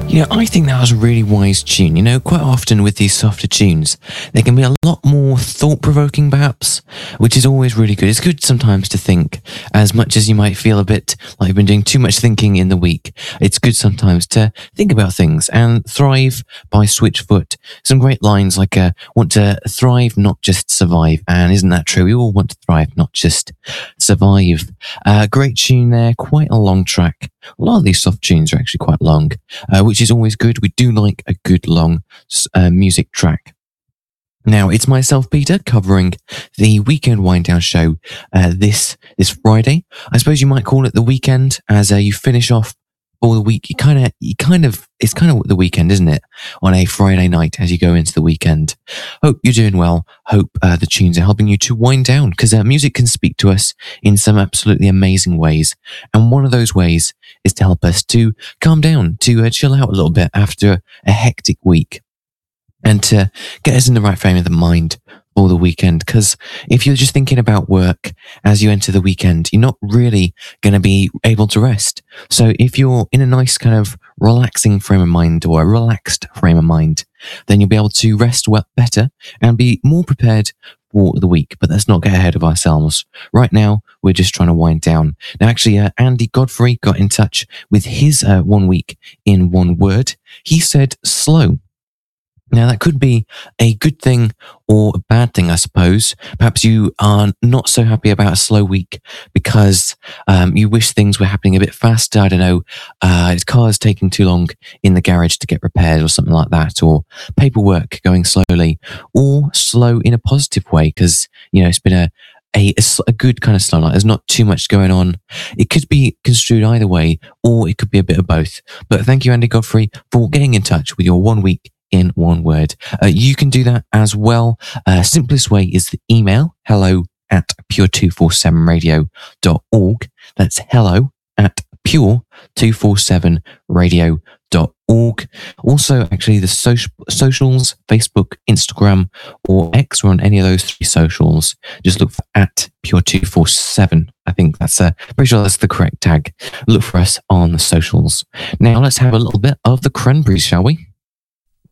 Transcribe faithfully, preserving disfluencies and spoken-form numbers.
You know, I think that was a really wise tune. You know, quite often with these softer tunes, they can be a lot more thought-provoking, perhaps, which is always really good. It's good sometimes to think, as much as you might feel a bit like you've been doing too much thinking in the week. It's good sometimes to think about things. And Thrive by Switchfoot, some great lines like, uh, want to thrive, not just survive. And isn't that true? We all want to thrive, not just survive. Uh, great tune there, quite a long track. A lot of these soft tunes are actually quite long, uh, which is always good. We do like a good long uh, music track. Now, it's myself, Peter, covering the Weekend Wind Down show uh, this this Friday. I suppose you might call it the weekend, as uh, you finish off all the week. You kind of, you kind of, it's kind of the weekend, isn't it? On a Friday night as you go into the weekend. Hope you're doing well. Hope uh, the tunes are helping you to wind down, because uh, music can speak to us in some absolutely amazing ways. And one of those ways is to help us to calm down, to uh, chill out a little bit after a hectic week, and to get us in the right frame of the mind for the weekend. Because if you're just thinking about work as you enter the weekend, you're not really going to be able to rest. So if you're in a nice kind of relaxing frame of mind, or a relaxed frame of mind, then you'll be able to rest well better and be more prepared for the week. But let's not get ahead of ourselves. Right now, we're just trying to wind down. Now, actually, uh, Andy Godfrey got in touch with his uh, one week in one word. He said slow. Now, that could be a good thing or a bad thing, I suppose. Perhaps you are not so happy about a slow week because um, you wish things were happening a bit faster. I don't know, uh, his car's taking too long in the garage to get repaired or something like that, or paperwork going slowly, or slow in a positive way because, you know, it's been a A, a good kind of slow night. There's not too much going on. It could be construed either way, or it could be a bit of both. But thank you, Andy Godfrey, for getting in touch with your one week in one word. Uh, you can do that as well. Uh, simplest way is the email, hello at pure two forty-seven radio dot org. That's hello at pure two forty-seven radio dot org. Also, actually, the social, socials, Facebook, Instagram, or X, or on any of those three socials, just look for at pure two forty-seven. I think that's uh, pretty sure that's the correct tag. Look for us on the socials. Now, let's have a little bit of the Cranberries, shall we?